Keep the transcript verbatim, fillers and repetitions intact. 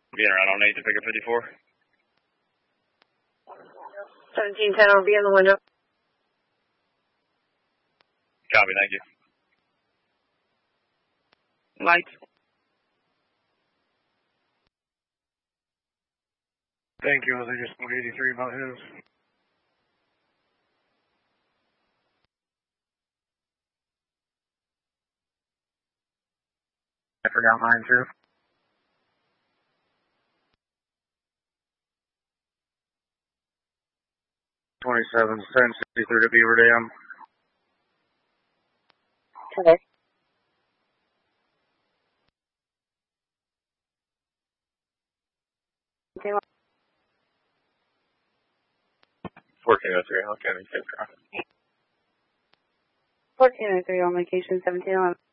Being around on eight to pick up fifty-four. seventeen ten, I'll be in the window. Copy, thank you. Lights. Thank you, I just spoke eighty-three about his. I forgot mine too. twenty-seven, ten sixty-three to Beaver Dam. Okay. Okay. fourteen oh three, how can I get fourteen oh three on location, seventeen eleven.